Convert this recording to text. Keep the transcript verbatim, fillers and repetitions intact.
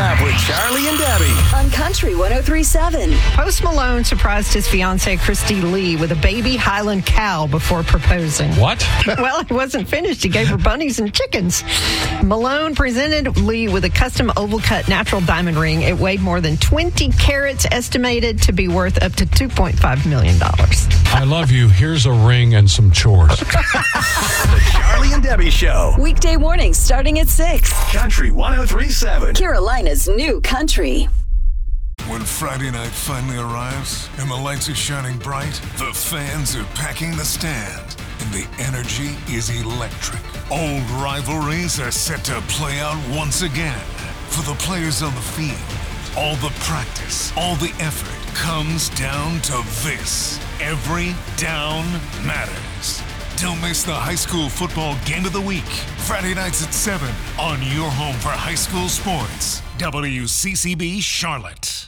Up with Charlie and Debbie on Country one oh three point seven. Post Malone surprised his fiancée, Christy Lee, with a baby Highland cow before proposing. What? Well, he wasn't finished. He gave her bunnies and chickens. Malone presented Lee with a custom oval-cut natural diamond ring. It weighed more than twenty carats, estimated to be worth up to two point five million dollars. I love you. Here's a ring and some chores. The Charlie and Debbie Show. Weekday mornings starting at six. Country one oh three point seven. Carolina's new country. When Friday night finally arrives and the lights are shining bright, the fans are packing the stand, and the energy is electric. Old rivalries are set to play out once again. For the players on the field, all the practice, all the effort comes down to this. Every down matters. Don't miss the high school football game of the week. Friday nights at seven on your home for high school sports. W C C B Charlotte.